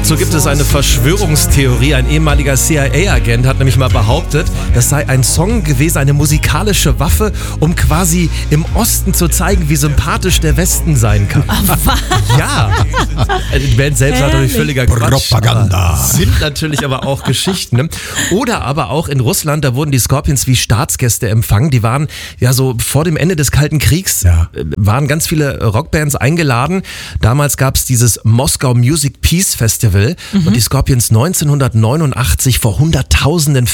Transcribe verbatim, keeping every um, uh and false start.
Dazu gibt es eine Verschwörungstheorie. Ein ehemaliger C I A-Agent hat nämlich mal behauptet, das sei ein Song gewesen, eine musikalische Waffe, um quasi im Osten zu zeigen, wie sympathisch der Westen sein kann. Ja, die Band selbst hat natürlich völliger Quatsch. Propaganda. Sind natürlich aber auch Geschichten. Ne? Oder aber auch in Russland, da wurden die Scorpions wie Staatsgäste empfangen. Die waren ja so vor dem Ende des Kalten Kriegs, Ja. waren ganz viele Rockbands eingeladen. Damals gab es dieses Moskau Music Peace Festival, mhm. und die Scorpions neunzehnhundertneunundachtzig vor Hunderttausenden